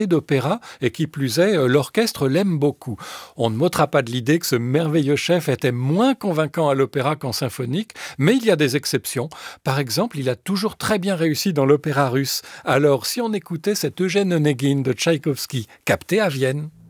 d'opéra et qui plus est, l'orchestre l'aime beaucoup. On ne m'ôtera pas de l'idée que ce merveilleux chef était moins convaincant à l'opéra qu'en symphonique, mais il y a des exceptions. Par exemple, il a toujours très bien réussi dans l'opéra russe. Alors, si on écoutait cet Eugène Onegin de Tchaïkovski, capté à Vienne.